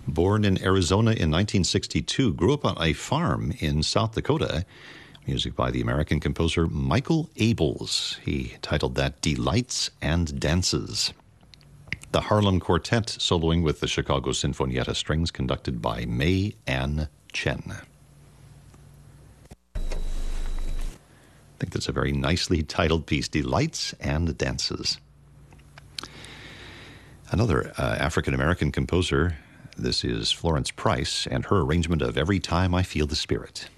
Born in Arizona in 1962, grew up on a farm in South Dakota. Music by the American composer Michael Abels. He titled that Delights and Dances. The Harlem Quartet soloing with the Chicago Sinfonietta Strings, conducted by May Ann Chen. I think that's a very nicely titled piece, Delights and Dances. Another African-American composer, this is Florence Price, and her arrangement of Every Time I Feel the Spirit.